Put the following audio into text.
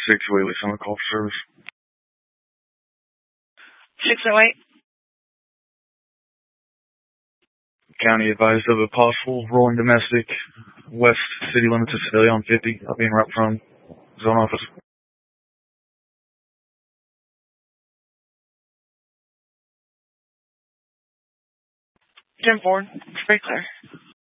6 Whaley Summit Call for Service. 608. County advised of a possible rolling domestic west city limits of Sedalia on 50. I'll be en route from zone office. 10-4. Pretty clear.